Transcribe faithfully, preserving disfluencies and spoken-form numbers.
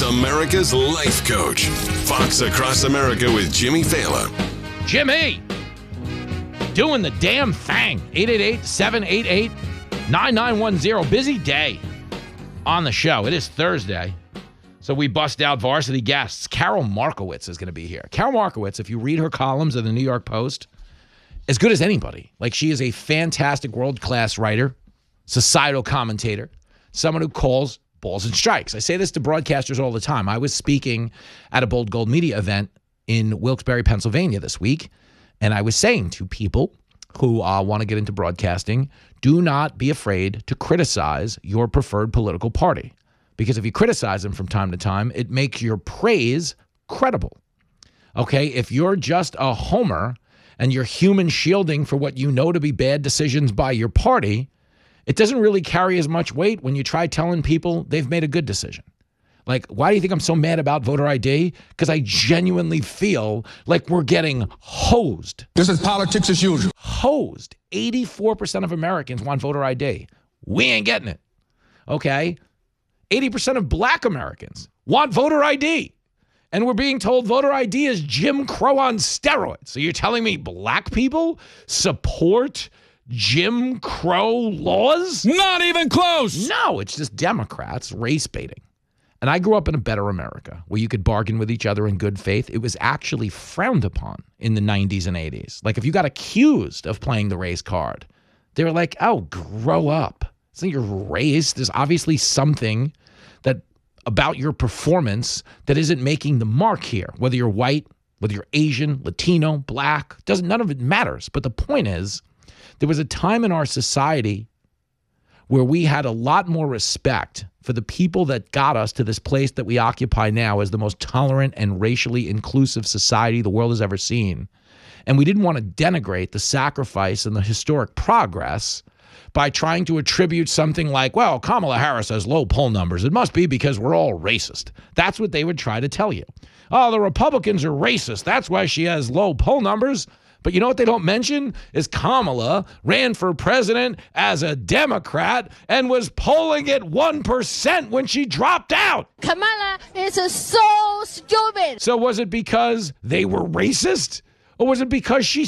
America's life coach. Fox Across America with Jimmy Fallon. Jimmy, doing the damn thing. eight eight eight, seven eight eight, nine nine one zero. Busy day on the show. It is Thursday, so we bust out varsity guests. Carol Markowitz is going to be here. Carol Markowitz, if you read her columns in the New York Post, as good as anybody. Like, she is a fantastic world-class writer, societal commentator, someone who calls balls and strikes. I say this to broadcasters all the time. I was speaking at a Bold Gold Media event in Wilkes-Barre, Pennsylvania this week, and I was saying to people who uh, want to get into broadcasting, do not be afraid to criticize your preferred political party, because if you criticize them from time to time, it makes your praise credible. Okay, if you're just a homer and you're human shielding for what you know to be bad decisions by your party, it doesn't really carry as much weight when you try telling people they've made a good decision. Like, why do you think I'm so mad about voter I D? Because I genuinely feel like we're getting hosed. This is politics as usual. Hosed. eighty-four percent of Americans want voter I D. We ain't getting it. Okay? eighty percent of black Americans want voter I D. And we're being told voter I D is Jim Crow on steroids. So you're telling me black people support Jim Crow laws? Not even close. No, it's just Democrats race baiting. And I grew up in a better America where you could bargain with each other in good faith. It was actually frowned upon in the nineties and eighties. Like, if you got accused of playing the race card, they were like, oh, grow up. It's not your race. There's obviously something that about your performance that isn't making the mark here. Whether you're white, whether you're Asian, Latino, black, doesn't none of it matters. But the point is, there was a time in our society where we had a lot more respect for the people that got us to this place that we occupy now as the most tolerant and racially inclusive society the world has ever seen. And we didn't want to denigrate the sacrifice and the historic progress by trying to attribute something like, well, Kamala Harris has low poll numbers. It must be because we're all racist. That's what they would try to tell you. Oh, the Republicans are racist. That's why she has low poll numbers. But you know what they don't mention is Kamala ran for president as a Democrat and was polling at one percent when she dropped out. Kamala is so stupid. So was it because they were racist? Or was it because she